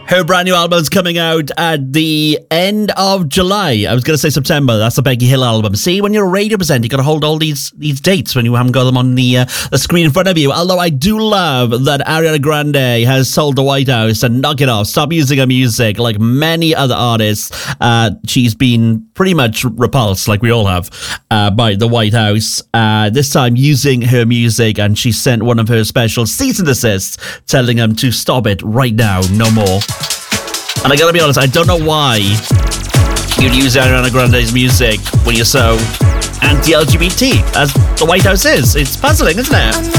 Her brand new album's coming out at the end of July. I was going to say September. That's the Becky Hill album. See, when you're a radio presenter, you got to hold all these dates when you haven't got them on the screen in front of you. Although I do love that Ariana Grande has sold the White House and knock it off. Stop using her music like many other artists. She's been pretty much repulsed, like we all have, by the White House. This time using her music, and she sent one of her special cease and desists telling them to stop it right now, no more. And I gotta be honest, I don't know why you'd use Ariana Grande's music when you're so anti-LGBT, as the White House is. It's puzzling, isn't it?